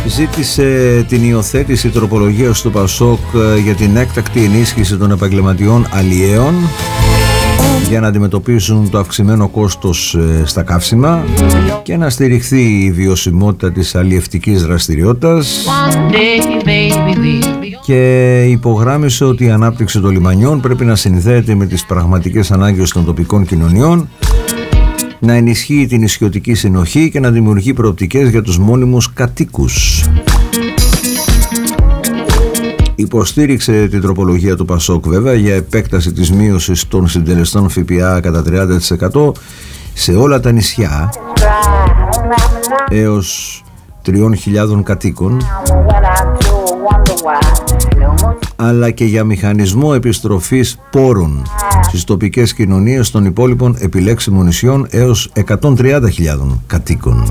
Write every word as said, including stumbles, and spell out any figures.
ζήτησε την υιοθέτηση τροπολογίας του ΠΑΣΟΚ για την έκτακτη ενίσχυση των επαγγελματιών αλλιέων για να αντιμετωπίσουν το αυξημένο κόστος στα καύσιμα και να στηριχθεί η βιωσιμότητα της αλλιευτικής δραστηριότητας, και υπογράμμισε ότι η ανάπτυξη των λιμανιών πρέπει να συνδέεται με τις πραγματικές ανάγκες των τοπικών κοινωνιών, να ενισχύει την νησιωτική συνοχή και να δημιουργεί προοπτικές για τους μόνιμους κατοίκους. Υποστήριξε την τροπολογία του ΠΑΣΟΚ βέβαια για επέκταση της μείωσης των συντελεστών ΦΠΑ κατά τριάντα τοις εκατό σε όλα τα νησιά έως τριών χιλιάδων κατοίκων, αλλά και για μηχανισμό επιστροφής πόρων στις τοπικές κοινωνίες των υπόλοιπων επιλέξιμων νησιών έως εκατόν τριάντα χιλιάδων κατοίκων.